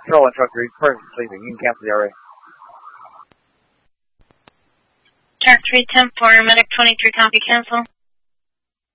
Control and truck 3, person sleeping. You can cancel the RA. Truck 3, 10-4, medic 23, copy, cancel.